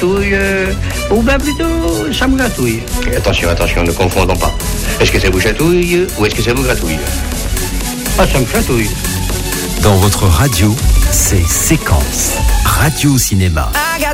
gratouille, ou bien plutôt, ça me gratouille. Et attention, ne confondons pas. Est-ce que ça vous chatouille ou est-ce que ça vous gratouille? Ah, ça me chatouille. Dans votre radio, c'est Séquence Radio Cinéma.